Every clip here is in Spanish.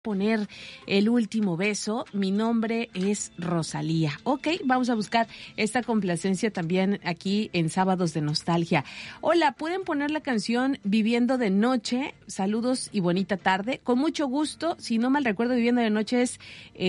poner el último beso. Mi nombre es Rosalía. Ok, vamos a buscar esta complacencia también aquí en Sábados de Nostalgia. Hola, ¿pueden poner la canción Viviendo de Noche? Saludos y bonita tarde. Con mucho gusto. Si no mal recuerdo, Viviendo de Noche es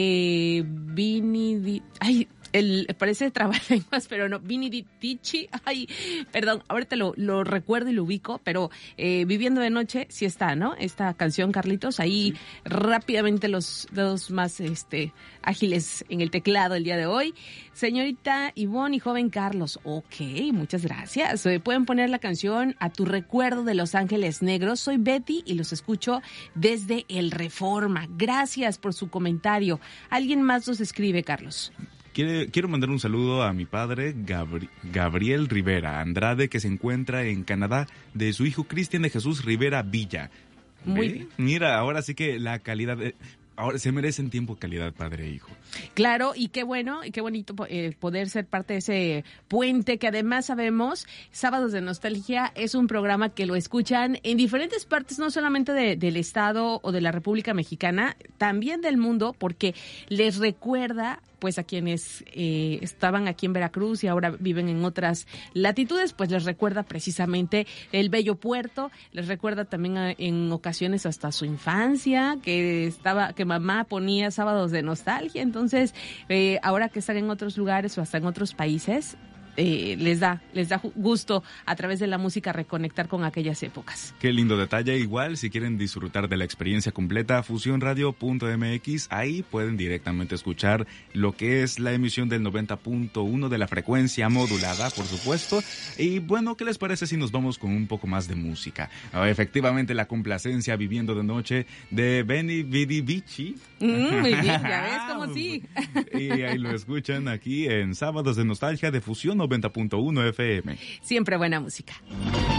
parece trabalenguas, pero no, Vini Di Ticci. Ay, perdón, ahorita lo recuerdo y lo ubico, pero Viviendo de Noche sí está, ¿no? Esta canción, Carlitos, ahí sí. Rápidamente los dedos más ágiles en el teclado el día de hoy. Señorita Ivonne y joven Carlos, ok, muchas gracias. Pueden poner la canción A tu recuerdo de Los Ángeles Negros. Soy Betty y los escucho desde el Reforma. Gracias por su comentario. ¿Alguien más nos escribe, Carlos? Quiero mandar un saludo a mi padre, Gabriel Rivera Andrade, que se encuentra en Canadá, de su hijo Cristian de Jesús Rivera Villa. Muy bien. Mira, ahora sí que la calidad... Ahora se merecen tiempo, calidad, padre e hijo. Claro, y qué bueno, y qué bonito poder ser parte de ese puente que además sabemos, Sábados de Nostalgia es un programa que lo escuchan en diferentes partes, no solamente del estado o de la República Mexicana, también del mundo, porque les recuerda pues a quienes estaban aquí en Veracruz y ahora viven en otras latitudes, pues les recuerda precisamente el bello puerto, les recuerda también en ocasiones hasta su infancia, que mamá ponía Sábados de Nostalgia. Entonces ahora que están en otros lugares o hasta en otros países, les da gusto a través de la música reconectar con aquellas épocas. Qué lindo detalle. Igual, si quieren disfrutar de la experiencia completa, fusionradio.mx, ahí pueden directamente escuchar lo que es la emisión del 90.1 de la frecuencia modulada, por supuesto. Y bueno, ¿qué les parece si nos vamos con un poco más de música? Efectivamente, la complacencia Viviendo de Noche de Benny Vidi Vici. Muy bien, ya ves como sí. Y ahí lo escuchan aquí en Sábados de Nostalgia de Fusión 90.1 FM. Siempre buena música.